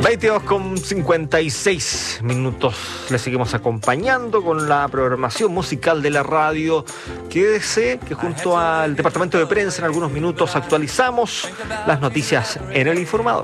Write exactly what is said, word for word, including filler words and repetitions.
veintidós con cincuenta y seis minutos. Le seguimos acompañando con la programación musical de la radio. Quédese que junto al departamento de prensa en algunos minutos actualizamos las noticias en El Informador.